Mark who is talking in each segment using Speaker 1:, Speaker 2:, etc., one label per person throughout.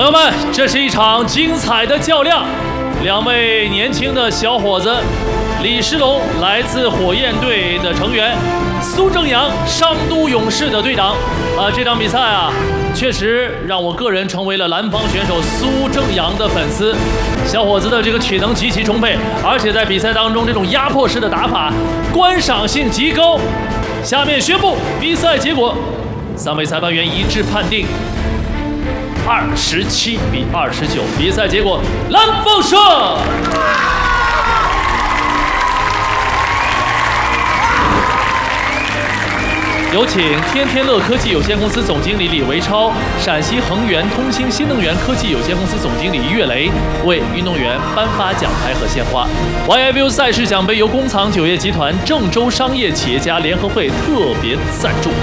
Speaker 1: 朋友们，这是一场精彩的较量，两位年轻的小伙子，李诗龙来自火焰队的成员，苏正阳商都勇士的队长。这场比赛啊，确实让我个人成为了蓝方选手苏正阳的粉丝。小伙子的这个体能极其充沛，而且在比赛当中这种压迫式的打法，观赏性极高。下面宣布比赛结果，3位裁判员一致判定27比29，比赛结果蓝方胜。有请天天乐科技有限公司总经理李维超、陕西恒源通信新能源科技有限公司总经理岳雷为运动员颁发奖牌和鲜花。YIBU 赛事奖杯由工厂酒业集团郑州商业企业家联合会特别赞助。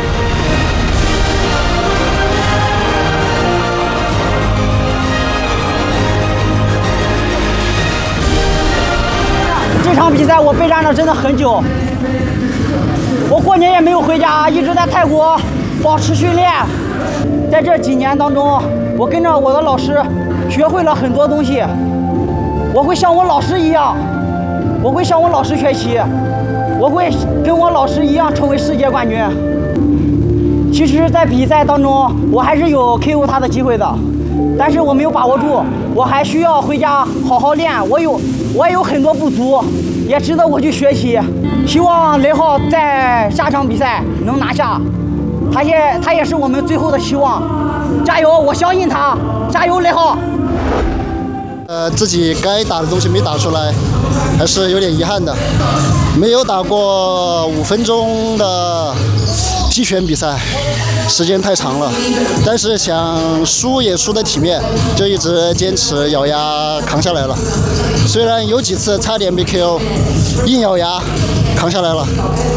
Speaker 2: 这场比赛我备战了真的很久，我过年也没有回家，一直在泰国保持训练。在这几年当中，我跟着我的老师学会了很多东西，我会像我老师一样，我会向我老师学习，我会跟我老师一样成为世界冠军。其实，在比赛当中，我还是有 KO 他的机会的，但是我没有把握住，我还需要回家好好练。我也有很多不足，也值得我去学习。希望雷浩在下场比赛能拿下，他也是我们最后的希望。加油，我相信他，加油，雷浩！
Speaker 3: 自己该打的东西没打出来，还是有点遗憾的。没有打过5分钟的击拳比赛，时间太长了。但是想输也输得体面，就一直坚持咬牙扛下来了。虽然有几次差点被 KO， 硬咬牙扛下来了。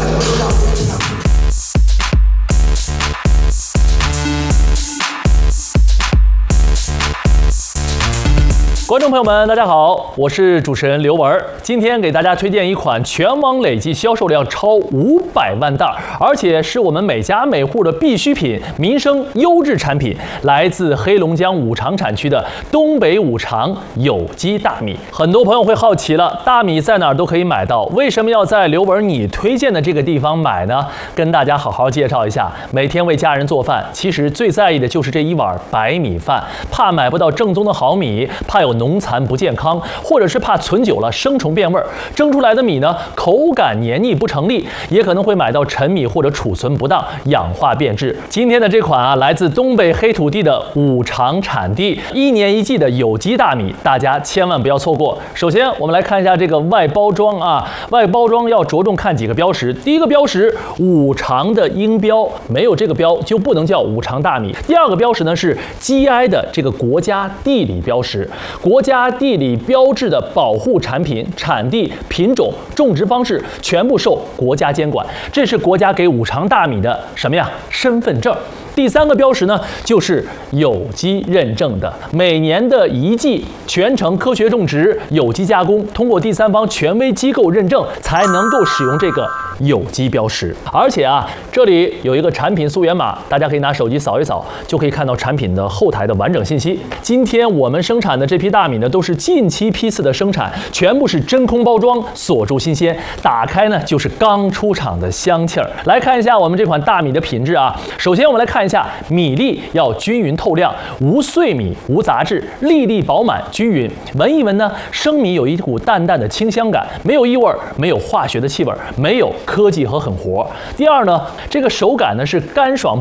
Speaker 1: 观众朋友们，大家好，我是主持人刘文。今天给大家推荐一款全网累计销售量超500万袋，而且是我们每家每户的必需品、民生优质产品，来自黑龙江五常产区的东北五常有机大米。很多朋友会好奇了，大米在哪儿都可以买到，为什么要在刘文你推荐的这个地方买呢？跟大家好好介绍一下。每天为家人做饭，其实最在意的就是这一碗白米饭，怕买不到正宗的好米，怕有农残不健康，或者是怕存久了生虫变味儿，蒸出来的米呢口感黏腻不成立，也可能会买到陈米或者储存不当，氧化变质。今天的这款啊，来自东北黑土地的五常产地，1年1季的有机大米，大家千万不要错过。首先，我们来看一下这个外包装啊，外包装要着重看几个标识。第一个标识，五常的英标，没有这个标就不能叫五常大米。第二个标识呢是 GI 的这个国家地理标识。国家地理标志的保护产品、产地、品种、种植方式全部受国家监管，这是国家给五常大米的什么呀？身份证。第三个标识呢，就是有机认证的，每年的1季全程科学种植、有机加工，通过第三方权威机构认证，才能够使用这个有机标识。而且啊，这里有一个产品溯源码，大家可以拿手机扫一扫，就可以看到产品的后台的完整信息。今天我们生产的这批大米呢，都是近期批次的生产，全部是真空包装，锁住新鲜，打开呢就是刚出厂的香气儿。来看一下我们这款大米的品质啊，首先我们来看一下米粒要均匀透亮，无碎米，无杂质，粒粒饱满均匀。闻一闻呢，生米有一股淡淡的清香感，没有异味，没有化学的气味，没有科技和狠活。第二呢，这个手感呢是干爽